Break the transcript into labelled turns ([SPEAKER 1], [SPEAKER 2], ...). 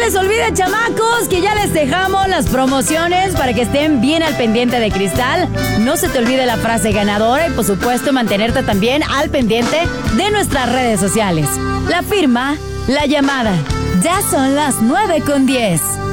[SPEAKER 1] les olvide, chamacos, que ya les dejamos las promociones para que estén bien al pendiente de Cristal. No se te olvide la frase ganadora y, por supuesto, mantenerte también al pendiente de nuestras redes sociales. La firma, La Llamada. Ya son las 9:10.